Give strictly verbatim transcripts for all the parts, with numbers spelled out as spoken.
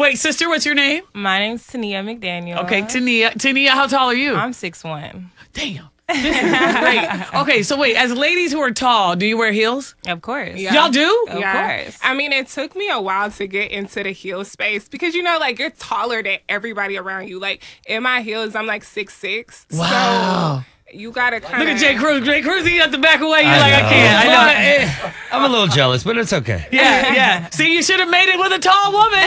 Wait, sister, what's your name? My name's Tania McDaniel. Okay, Tania. Tania, how tall are you? I'm six one. Damn. This is great. Okay, so wait, as ladies who are tall, do you wear heels? Of course. Yeah. Y'all do? Of Yeah. course. I mean, it took me a while to get into the heel space because, you know, like, you're taller than everybody around you. Like, in my heels, I'm like six six. Wow. So you gotta kind of Look at Jay Cruz. Jay Cruz, he got to back away. You're I like, I know. can't. I know. I'm a little jealous, but it's okay. Yeah, yeah. See, you should have made it with a tall woman.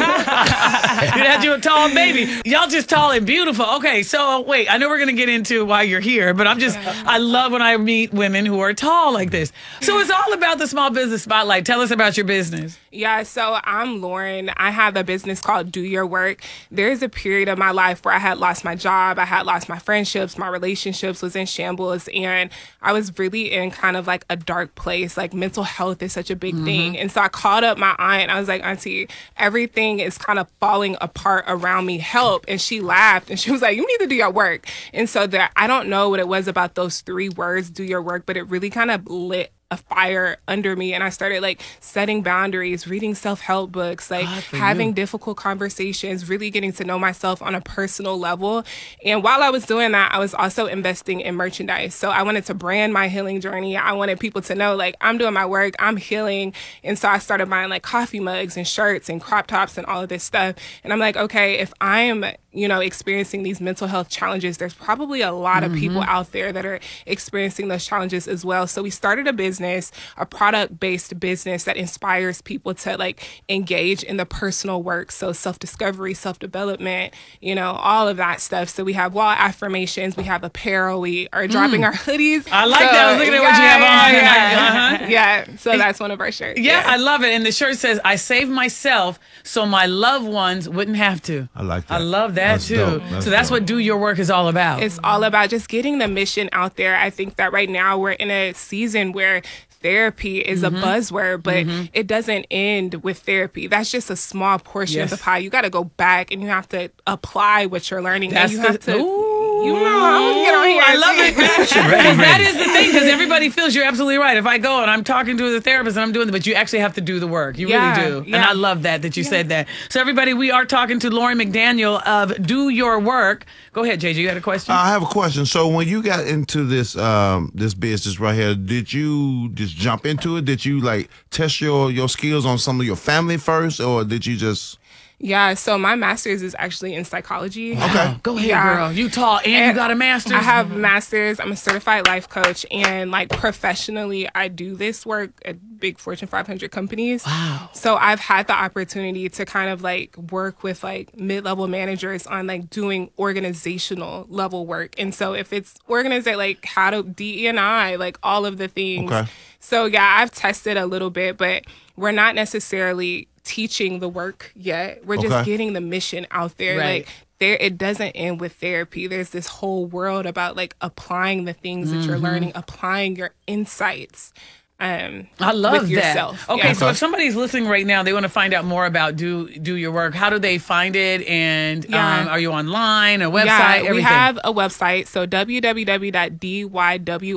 You'd had you a tall baby. Y'all just tall and beautiful. Okay, so wait, I know we're gonna get into why you're here, but I'm just, I love when I meet women who are tall like this. So it's all about the Small Business Spotlight. Tell us about your business. Yeah, so I'm Lauren. I have a business called Do Your Work. There's a period of my life where I had lost my job, I had lost my friendships, my relationships was in shambles, and I was really in kind of like a dark place. Like, mental health is such a big mm-hmm. thing. And so I called up my aunt and I was like, Auntie, everything is kind of falling apart around me. Help. And she laughed and she was like, you need to do your work. And so that, I don't know what it was about those three words, do your work, but it really kind of lit a fire under me, and I started like setting boundaries, reading self-help books, like having you. difficult conversations, really getting to know myself on a personal level. And while I was doing that, I was also investing in merchandise. So I wanted to brand my healing journey. I wanted people to know, like, I'm doing my work, I'm healing. And so I started buying like coffee mugs and shirts and crop tops and all of this stuff. And I'm like, okay, if I'm, you know, experiencing these mental health challenges, there's probably a lot of mm-hmm. people out there that are experiencing those challenges as well. So we started a business, a product-based business that inspires people to like engage in the personal work. So self-discovery, self-development, you know, all of that stuff. So we have wall affirmations, we have apparel, we are dropping mm. our hoodies. I like so, that. I was looking at yeah, what you have on. Yeah, uh-huh. yeah. So that's one of our shirts. Yeah, yeah, I love it. And the shirt says, I saved myself so my loved ones wouldn't have to. I like that. I love that that's too. That's so that's dope. what Do Your Work is all about. It's all about just getting the mission out there. I think that right now we're in a season where therapy is mm-hmm. a buzzword, but mm-hmm. it doesn't end with therapy. That's just a small portion yes. of the pie. You got to go back and you have to apply what you're learning. That's and you have the, to, ooh, you know, how to get on here. I love it. Because that is the thing, because everybody feels you're absolutely right. If I go and I'm talking to the therapist and I'm doing it, but you actually have to do the work. You yeah, really do. Yeah. And I love that, that you yeah. said that. So everybody, we are talking to Lauren McDaniel of Do Your Work. Go ahead, J J. You had a question? Uh, I have a question. So when you got into this um, this business right here, did you just jump into it? Did you like test your, your skills on some of your family first, or did you just... Yeah, so my master's is actually in psychology. Okay. Go ahead, yeah. girl. You taught and, and you got a master's? I have a master's. I'm a certified life coach. And like professionally, I do this work at big Fortune five hundred companies. Wow. So I've had the opportunity to kind of like work with like mid-level managers on like doing organizational level work. And so if it's organized, like how to D E and I, like all of the things. Okay. So yeah, I've tested a little bit, but we're not necessarily teaching the work yet. We're just okay. getting the mission out there. Right. Like there, it doesn't end with therapy. There's this whole world about like applying the things mm-hmm. that you're learning, applying your insights. Um, I love with that. yourself. Okay, yeah. so if somebody's listening right now, they want to find out more about Do Do Your Work. How do they find it? And yeah. um, are you online, a website, yeah, everything? We have a website, so w w w dot d y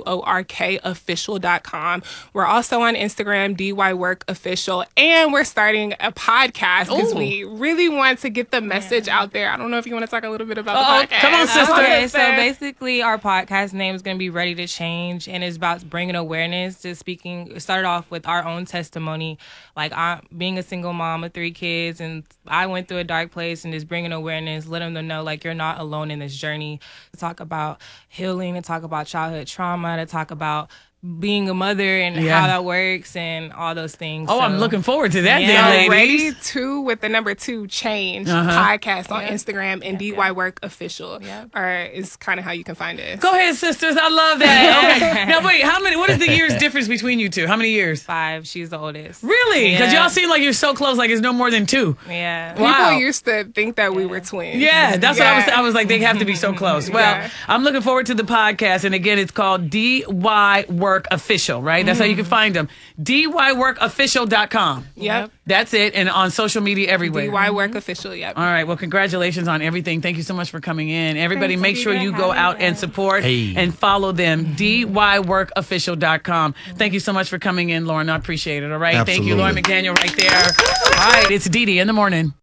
work official dot com. We're also on Instagram, D Y Work Official, and we're starting a podcast because we really want to get the message yeah. out there. I don't know if you want to talk a little bit about Uh-oh. the podcast. Come on, sister. Okay, so basically our podcast name is going to be Ready to Change, and it's about bringing awareness to speaking. It started off with our own testimony, like I, being a single mom of three kids, and I went through a dark place, and just bringing awareness, letting them know like you're not alone in this journey. To talk about healing, to talk about childhood trauma, to talk about being a mother and yeah. how that works and all those things. Oh, so, I'm looking forward to that, yeah. then, So ladies. Ready to with the number two change uh-huh. podcast on yep. Instagram and yep, D Y yep. Work Official. Yep. Or is kind of how you can find it. Go ahead, sisters. I love that. Okay. Now, wait, how many? What is the years difference between you two? How many years? Five. She's the oldest. Really? Because Yeah. y'all seem like you're so close, like it's no more than two. Yeah. People Wow. used to think that we were twins. Yeah, that's Yeah. what I was. I was like, they have to be so close. Well, Yeah. I'm looking forward to the podcast, and again, it's called D Y Work Official, right? That's mm. how you can find them. D Y work official dot com. Yep. That's it, and on social media everywhere. D Y Work Official. Yep. All right. Well, congratulations on everything. Thank you so much for coming in. Everybody, Thanks, make sure Eva. you go Having out and us. support Hey. and follow them. D Y work official dot com. Thank you so much for coming in, Lauren. I appreciate it. All right. Thank you, Absolutely. Lauren McDaniel, right there. All right. It's Dee Dee in the morning.